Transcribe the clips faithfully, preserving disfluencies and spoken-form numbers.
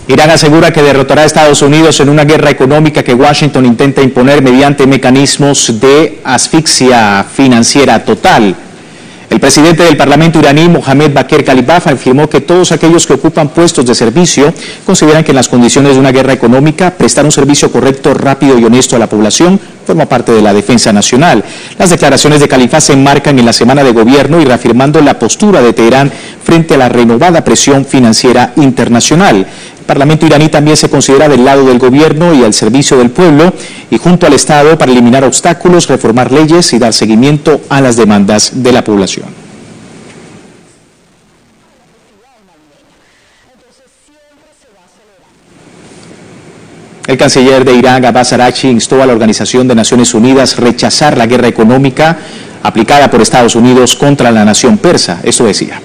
Irán asegura que derrotará a Estados Unidos en una guerra económica que Washington intenta imponer mediante mecanismos de asfixia financiera total. El presidente del Parlamento iraní, Mohammad Bagher Ghalibaf, afirmó que todos aquellos que ocupan puestos de servicio consideran que en las condiciones de una guerra económica prestar un servicio correcto, rápido y honesto a la población forma parte de la defensa nacional. Las declaraciones de Ghalibaf se enmarcan en la semana de gobierno y reafirmando la postura de Teherán frente a la renovada presión financiera internacional. El Parlamento iraní también se considera del lado del gobierno y al servicio del pueblo y junto al Estado para eliminar obstáculos, reformar leyes y dar seguimiento a las demandas de la población. El canciller de Irán, Abbas Araghchi, instó a la Organización de Naciones Unidas a rechazar la guerra económica aplicada por Estados Unidos contra la nación persa. Esto decía.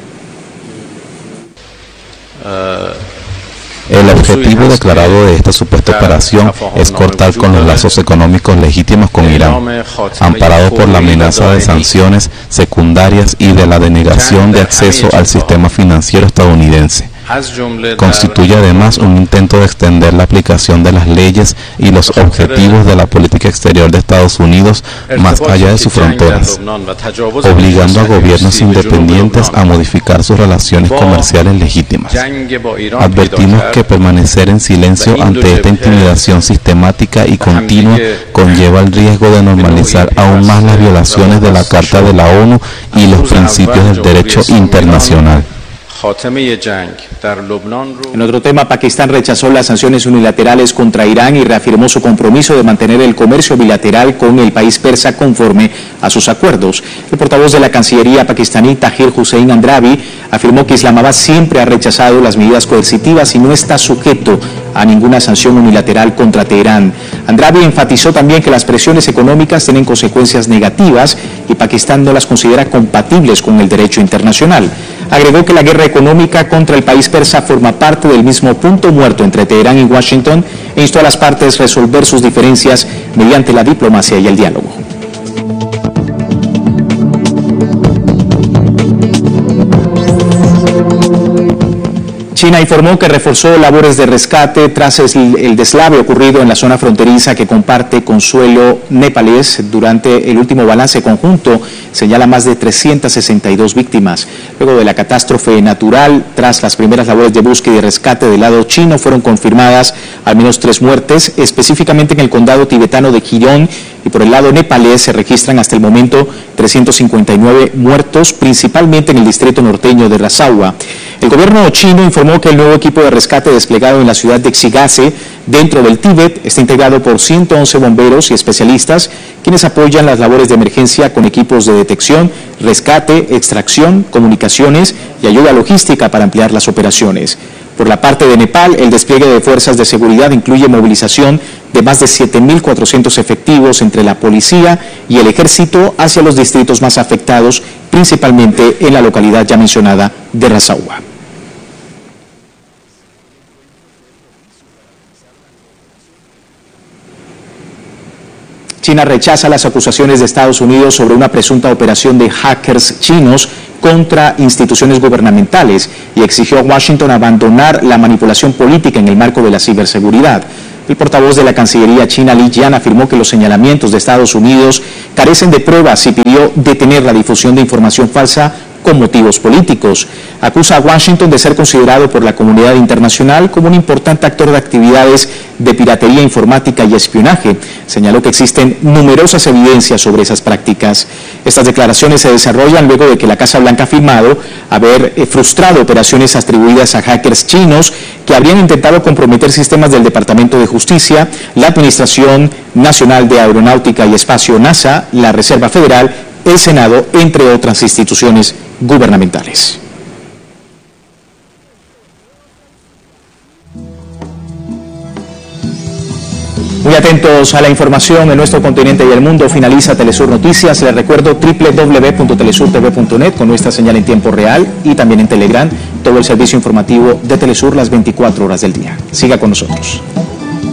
Uh... El objetivo declarado de esta supuesta operación es cortar con los lazos económicos legítimos con Irán, amparados por la amenaza de sanciones secundarias y de la denegación de acceso al sistema financiero estadounidense. Constituye además un intento de extender la aplicación de las leyes y los objetivos de la política exterior de Estados Unidos más allá de sus fronteras, obligando a gobiernos independientes a modificar sus relaciones comerciales legítimas. Advertimos que permanecer en silencio ante esta intimidación sistemática y continua conlleva el riesgo de normalizar aún más las violaciones de la Carta de la ONU y los principios del derecho internacional. En otro tema, Pakistán rechazó las sanciones unilaterales contra Irán y reafirmó su compromiso de mantener el comercio bilateral con el país persa conforme a sus acuerdos. El portavoz de la Cancillería pakistaní, Tahir Hussain Andrabi, afirmó que Islamabad siempre ha rechazado las medidas coercitivas y no está sujeto a ninguna sanción unilateral contra Teherán. Andrabi enfatizó también que las presiones económicas tienen consecuencias negativas y Pakistán no las considera compatibles con el derecho internacional. Agregó que la guerra económica contra el país persa forma parte del mismo punto muerto entre Teherán y Washington e instó a las partes a resolver sus diferencias mediante la diplomacia y el diálogo. China informó que reforzó labores de rescate tras el deslave ocurrido en la zona fronteriza que comparte con suelo nepalés. Durante el último balance conjunto señala más de trescientas sesenta y dos víctimas. Luego de la catástrofe natural, tras las primeras labores de búsqueda y rescate del lado chino, fueron confirmadas al menos tres muertes, específicamente en el condado tibetano de Kirón, y por el lado nepalés se registran hasta el momento trescientos cincuenta y nueve muertos, principalmente en el distrito norteño de Razawa. El gobierno chino informó que el nuevo equipo de rescate desplegado en la ciudad de Xigase, dentro del Tíbet, está integrado por ciento once bomberos y especialistas, quienes apoyan las labores de emergencia con equipos de detección, rescate, extracción, comunicaciones y ayuda logística para ampliar las operaciones. Por la parte de Nepal, el despliegue de fuerzas de seguridad incluye movilización de más de siete mil cuatrocientos efectivos entre la policía y el ejército hacia los distritos más afectados, principalmente en la localidad ya mencionada de Razawa. China rechaza las acusaciones de Estados Unidos sobre una presunta operación de hackers chinos contra instituciones gubernamentales y exigió a Washington abandonar la manipulación política en el marco de la ciberseguridad. El portavoz de la Cancillería china, Li Jian, afirmó que los señalamientos de Estados Unidos carecen de pruebas y pidió detener la difusión de información falsa con motivos políticos. Acusa a Washington de ser considerado por la comunidad internacional como un importante actor de actividades de piratería informática y espionaje. Señaló que existen numerosas evidencias sobre esas prácticas. Estas declaraciones se desarrollan luego de que la Casa Blanca ha afirmado haber frustrado operaciones atribuidas a hackers chinos que habrían intentado comprometer sistemas del Departamento de Justicia, la Administración Nacional de Aeronáutica y Espacio NASA, la Reserva Federal, el Senado, entre otras instituciones gubernamentales. Muy atentos a la información en nuestro continente y el mundo. Finaliza Telesur Noticias. Les recuerdo doble u doble u doble u punto telesur t v punto net con nuestra señal en tiempo real y también en Telegram, todo el servicio informativo de Telesur las veinticuatro horas del día. Siga con nosotros.